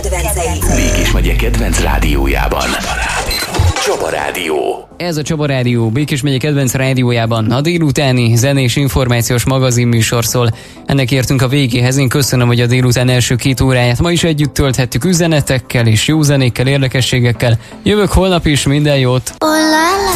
kedvencei. Békés megye kedvenc rádiójában. Csaba Rádió. Ez a Csaba Rádió, Békés megye kedvenc rádiójában a délutáni zenés információs magazinműsor szól. Ennek értünk a végéhez. Én köszönöm, hogy a délután első 2 óráját ma is együtt tölthettük üzenetekkel és jó zenékkel, érdekességekkel. Jövök holnap is, minden jót!